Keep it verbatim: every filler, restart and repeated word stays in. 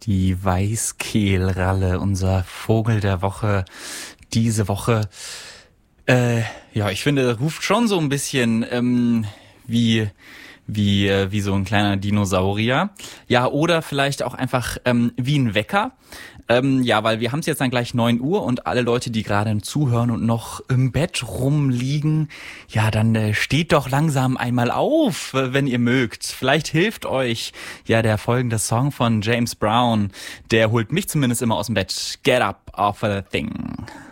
Die Weißkehlralle, unser Vogel der Woche diese Woche. Äh, ja, ich finde, ruft schon so ein bisschen ähm, wie wie äh, wie so ein kleiner Dinosaurier. Ja, oder vielleicht auch einfach ähm, wie ein Wecker. Ähm, ja, weil wir haben es jetzt dann gleich neun Uhr und alle Leute, die gerade zuhören und noch im Bett rumliegen, ja, dann äh, steht doch langsam einmal auf, äh, wenn ihr mögt. Vielleicht hilft euch ja der folgende Song von James Brown. Der holt mich zumindest immer aus dem Bett. Get up off a thing.